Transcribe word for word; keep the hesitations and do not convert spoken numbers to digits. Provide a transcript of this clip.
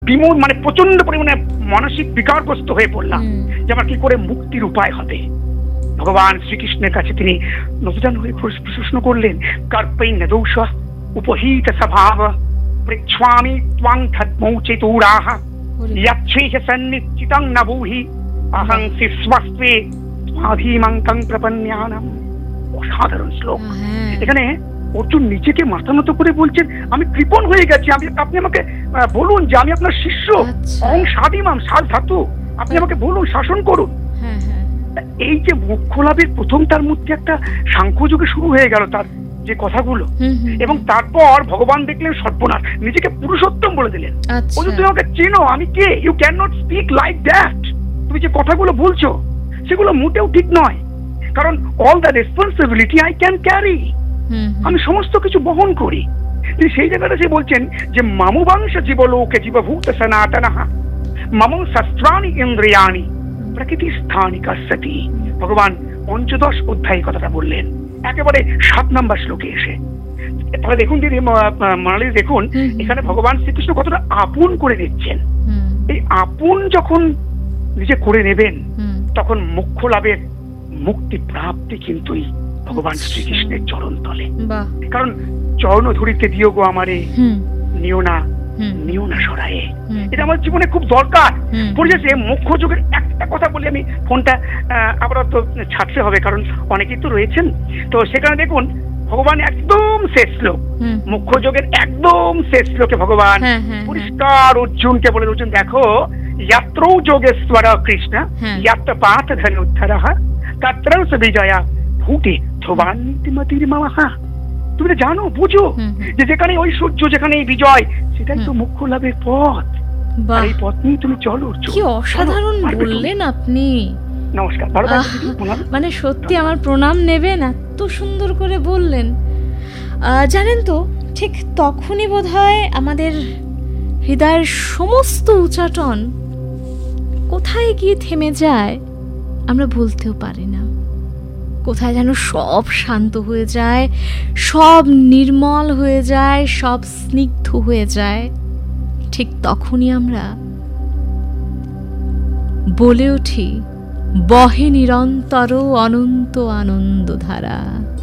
বিমূঢ় মানে প্রচন্ড পরিমাণে মানসিক বিকারগ্রস্ত হয়ে পড়লাম যে আমার কি করে মুক্তির উপায় হবে। ভগবান শ্রীকৃষ্ণের কাছে তিনি নতজান হয়ে প্রশ্ন করলেন, কর্পৈ ন দোষ উপহিত স্বভাব পৃচ্ছামি ত্বং ধর্মৌচিতূরাহ ইয়াচ্ছেহ সন্নিশ্চিতং ন বুহি অহং শিস্বস্তে স্বাধীমঙ্কং প্রপন্যানাম। অসাধারণ শ্লোক। এখানে অর্জুন নিজেকে মাথা নত করে বলছেন, আমি কৃপণ হয়ে গেছি, আমি আপনি আমাকে বলুন যে আমি আপনার শিষ্য, অহং স্বাধীমাম, সাধ ধাতু, আপনি আমাকে বলুন, শাসন করুন। এই যে মোক্ষ লাভের প্রথম তার মধ্যে একটা সাংখ্যযোগে শুরু হয়ে গেল তার যে কথাগুলো, এবং তারপর ভগবান দেখলেন সর্বনাশ, নিজেকে পুরুষোত্তম বলে দিলেন। তুমি আমাকে চেনো, আমি কে? You can not speak like that. তুমি যে কথাগুলো বলছো সেগুলো মোটেও ঠিক নয়, কারণ all the responsibility I can carry, আমি সমস্ত কিছু বহন করি। তিনি সেই জায়গাটা সে বলছেন যে মামু বংশ জীবলোকে জীবভূত সনাতনঃ মম শস্ত্রাণি ইন্দ্রিয়াণি প্রকৃতি স্থানি কাস্যতি। ভগবান পঞ্চদশ অধ্যায় কথাটা বললেন একেবারে সাত নম্বর শ্লোকে এসে। তাহলে দেখুন দিদি মানালি, দেখুন এখানে ভগবান শ্রীকৃষ্ণ কতটা আপন করে নিচ্ছেন। এই আপন যখন নিজে করে নেবেন তখন মোক্ষ লাভের মুক্তি প্রাপ্তি কিন্তু ভগবান শ্রীকৃষ্ণের চরণ তলে। কারণ চরণ ধরিতে দিও গো আমারে, নিও না নিও না সরায়ে, এটা আমার জীবনে খুব দরকার পড়েছে। মুখ্য যুগের একটা কথা বলি, আমি ফোনটা আবার তো ছাড়তে হবে কারণ অনেকেই তো রয়েছেন। তো সেখানে দেখুন ভগবান একদম শেষ শ্লোক, মুখ্য যুগের একদম শেষ শ্লোকে ভগবান পরিষ্কার অর্জুনকে বলে, অর্জুন দেখো, ইয়াত্রৌ যোগেশ্বর কৃষ্ণ ইয়াত্র পাথ ধনুদ্ধরঃ তত্রৌ স বিজয়া ভূতে ধ্রুবান্তিমতির মাহা। তুমি তো জানো, বুঝো যে যেখানে ঐশ্বর্য, যেখানে বিজয়, সেটাই তো মুখ্য লাভের পথ। এই পথ নিয়ে তুমি চলো। কি অসাধারণ বললেন আপনি। নমস্কার। মানে সত্যি আমার প্রণাম নেবেন, এত সুন্দর করে বললেন। জানেন তো, ঠিক তখনই বোধহয় আমাদের হৃদয়ের সমস্ত উচাটন কোথায় গিয়ে থেমে যায় আমরা বলতেও পারি না। কোথায় যেন সব শান্ত হয়ে যায়, সব নির্মল হয়ে যায়, সব স্নিগ্ধ হয়ে যায়। ঠিক তখনই আমরা বলে উঠি, বহে নিরন্তর অনন্ত আনন্দ ধারা।